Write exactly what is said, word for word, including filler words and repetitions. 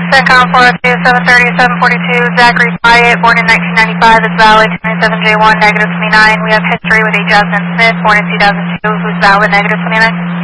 CENTCOM four oh two, seven thirty, seven forty-two, Zachary Pyatt, born in nineteen ninety-five, is valid, two ninety-seven J one, negative twenty-nine. We have history with a Jasmine Smith, born in two thousand two, who's valid, negative twenty-nine.